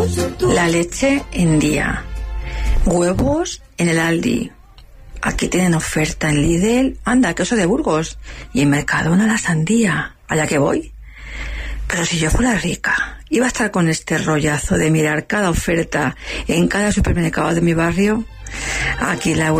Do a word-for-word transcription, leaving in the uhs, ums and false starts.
La leche en día. Huevos en el Aldi. Aquí tienen oferta en Lidl. Anda, queso de Burgos. Y en Mercadona la sandía. Allá que voy. Pero si yo fuera rica, iba a estar con este rollazo de mirar cada oferta en cada supermercado de mi barrio. Aquí la